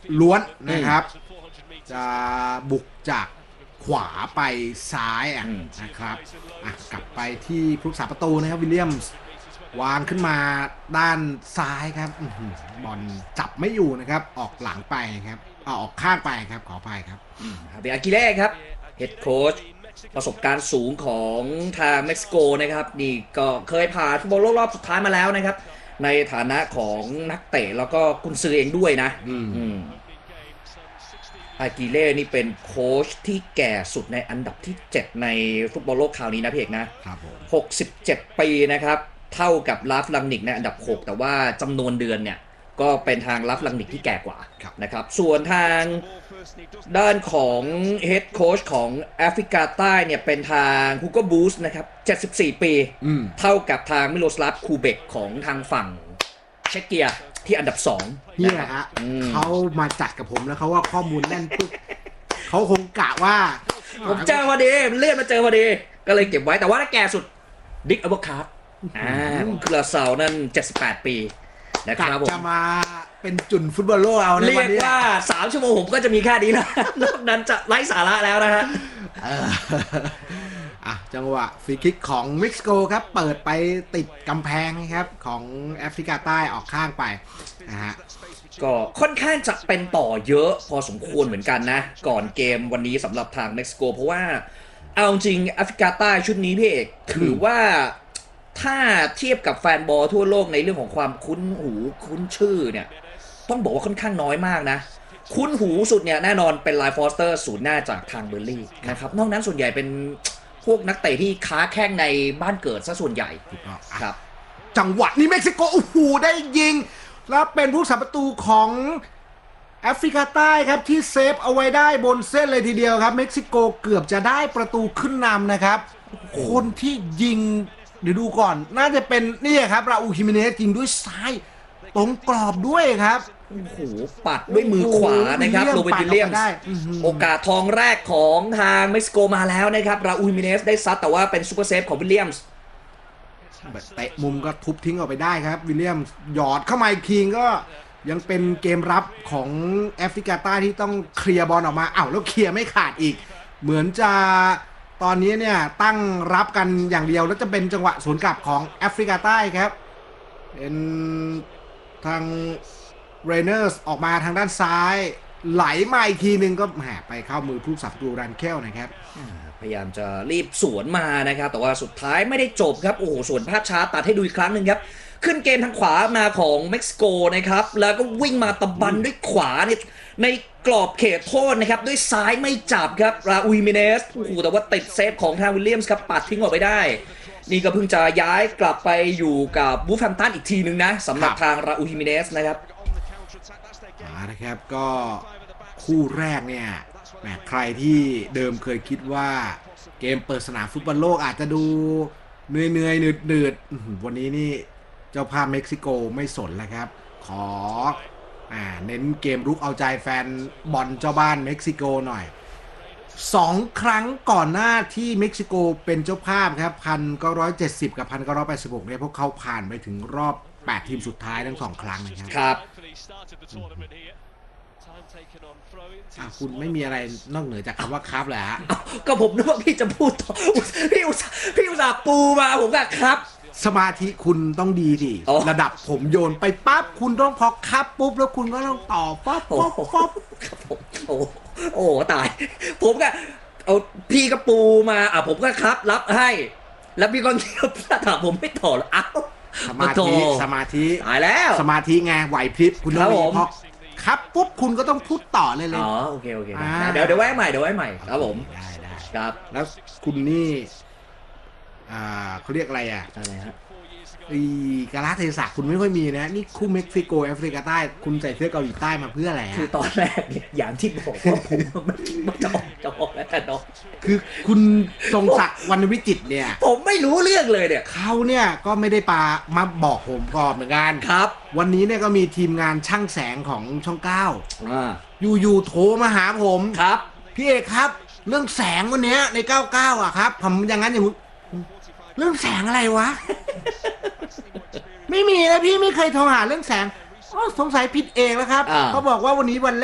ล้วนนะครับจะบุกจากขวาไปซ้ายนะครับกลับไปที่ผู้รักษาประตูนะครับวิลเลียมส์วางขึ้นมาด้านซ้ายครับบอลจับไม่อยู่นะครับออกหลังไปครับออกข้างไปครับขออภัยครับเป็นอากิเล่ครับเฮดโค้ชประสบการณ์สูงของทางเม็กซิโกนะครับนี่ก็เคยผ่านฟุตบอลโลกรอบสุดท้ายมาแล้วนะครับในฐานะของนักเตะแล้วก็กุนซือเองด้วยนะอากิเล่นี่เป็นโค้ชที่แก่สุดในอันดับที่7ในฟุตบอลโลกคราวนี้นะพี่เอกนะครับ67 ปีนะครับเท่ากับลาฟลังนิกในอันดับ6แต่ว่าจำนวนเดือนเนี่ยก็เป็นทางลาฟลังนิกที่แก่กว่านะครับส่วนทางด้านของเฮดโค้ชของแอฟริกาใต้เนี่ยเป็นทางฮูโกบูสนะครับ74 ปีเท่ากับทางมิโลสลาฟคูเบกของทางฝั่งเชคเกียที่อันดับ2 นี่แหละฮะเขามาจัดกับผมแล้วเขาว่าข้อมูลแน่นปึ๊กเขาคงกะว่าผมเจอพอดีเลื่อนมาเจอพอดีก็เลยเก็บไว้แต่ว่าถ้าแก่สุดดิกอัลเบอร์คาร์ดคือลาซาวนั่น78 ปีนะครับผมจะมาเป็นจุนฟุตบอลโลกเอาในวันนี้เรียกว่า3 ชั่วโมงผมก็จะมีแค่นี้นะนอกนั้นจะไร้สาระแล้วนะฮะจังหวะฟรีคิกของเม็กซิโกครับเปิดไปติดกำแพงครับของแอฟริกาใต้ออกข้างไปนะฮะก็ค่อนข้างจะเป็นต่อเยอะพอสมควรเหมือนกันนะก่อนเกมวันนี้สำหรับทางเม็กซิโกเพราะว่าเอาจริงแอฟริกาใต้ชุดนี้พี่เอกถือว่าถ้าเทียบกับแฟนบอลทั่วโลกในเรื่องของความคุ้นหูคุ้นชื่อเนี่ยต้องบอกว่าค่อนข้างน้อยมากนะคุ้นหูสุดเนี่ยแน่นอนเป็นไลฟ์ฟอสเตอร์ศูนย์หน้าจากทางเบอร์ลี่นะครับนอกนั้นส่วนใหญ่เป็นพวกนักเตะที่ค้าแข้งในบ้านเกิดซะส่วนใหญ่ครับจังหวะนี้เม็กซิโกโอ้โหได้ยิงแล้วเป็นผู้สับประตูของแอฟริกาใต้ครับที่เซฟเอาไว้ได้บนเส้นเลยทีเดียวครับเม็กซิโกเกือบจะได้ประตูขึ้นนำนะครับคนที่ยิงเดี๋ยวดูก่อนน่าจะเป็นนี่ครับราอูล ฮิเมเนสยิงด้วยซ้ายตรงกรอบด้วยครับโอ้โหปัดด้วยมือขวานะครับโรเบิร์ต วิลเลียมโอกาสทองแรกของทางเม็กซิโกมาแล้วนะครับราอูล ฮิเมเนสได้ซัดแต่ว่าเป็นซูเปอร์เซฟของวิลเลียมส์เตะมุมก็ทุบทิ้งออกไปได้ครับวิลเลียมหยอดเข้ามาอีกทีก็ยังเป็นเกมรับของแอฟริกาใต้ที่ต้องเคลียร์บอลออกมาแล้วเคลียร์ไม่ขาดอีกเหมือนจะตอนนี้เนี่ยตั้งรับกันอย่างเดียวแล้วจะเป็นจังหวะสวนกลับของแอฟริกาใต้ครับเป็นทางเรเนอร์สออกมาทางด้านซ้ายไหลมาอีกทีนึงก็ไปเข้ามือผู้สับประตูรันเคลนะครับพยายามจะรีบสวนมานะครับแต่ว่าสุดท้ายไม่ได้จบครับโอ้โหสวนภาพช้าตัดให้ดูอีกครั้งหนึ่งครับขึ้นเกมทางขวามาของเม็กซิโกนะครับแล้วก็วิ่งมาตะบันด้วยขวาในกรอบเขตโทษนะครับด้วยซ้ายไม่จับครับราอูล ฮิเมเนสโอ้โหแต่ว่าติดเซฟของทางวิลเลียมส์ครับปัดทิ้งออกไปได้นี่ก็เพิ่งจะย้ายกลับไปอยู่กับวูฟแฮมป์ตันอีกทีนึงนะสำหรับทางราอูล ฮิเมเนสนะครับนะครับก็คู่แรกเนี่ยใครที่เดิมเคยคิดว่าเกมเปิดสนามฟุตบอลโลกอาจจะดูเหนื่อยหนืดวันนี้นี่เจ้าภาพเม็กซิโกไม่สนแล้วครับขอเน้นเกมรุกเอาใจแฟนบอลเจ้าบ้านเม็กซิโกหน่อย2 ครั้งก่อนหน้าที่เม็กซิโกเป็นเจ้าภาพครับ1970กับ1986เนี่ยพวกเขาผ่านไปถึงรอบ8 ทีมสุดท้ายทั้ง2 ครั้งนะครับคุณไม่มีอะไรนอกเหนือจากคำว่าครับแหละก็ผมนึกว่าพี่จะพูดต่อพี่อุตส่าห์ปูมาผมก็ครับสมาธิคุณต้องดีดิระดับผมโยนไปปั๊บคุณต้องพอครับปุ๊บแล้วคุณก็ต้องต่อป๊อปครับผมโอ้ตายผมก็เอาพี่ก็ปูมาผมก็ครับรับให้แล้วพี่ก็เงียบถามผมไม่ต่อแล้วสมาธิตายแล้วสมาธิไงไหวพริบคุณต้องมีพอครับปุ๊บคุณก็ต้องพูดต่อเลยโอเคเดี๋ยวไว้ใหม่ครับผมได้ครับแล้วคุณนี่เขาเรียกอะไรอะไรฮะกาลาเทศะคุณไม่ค่อยมีนะนี่คู่เม็กซิโกแอฟริกาใต้คุณใส่เสื้อเกาหลีใต้มาเพื่ออะไรคือตอนแรกเนี่ยอย่างที่บอกว่าผมมันจะออกแล้วกันเนาะคือคุณทรงศักดิ์วรรณวิจิตรเนี่ยผมไม่รู้เรื่องเลยเนี่ยเขาเนี่ยก็ไม่ได้มาบอกผมก่อนเหมือนกันครับวันนี้เนี่ยก็มีทีมงานช่างแสงของช่อง9อยู่โทรมาหาผมครับพี่เอกครับเรื่องแสงวันนี้ใน99ครับผมอย่างนั้นอย่างเรื่องแสงอะไรวะ ไม่มีนะพี่ไม่เคยโทรหาเรื่องแสงสงสัยผิดเองแล้วครับเขาบอกว่าวันนี้วัน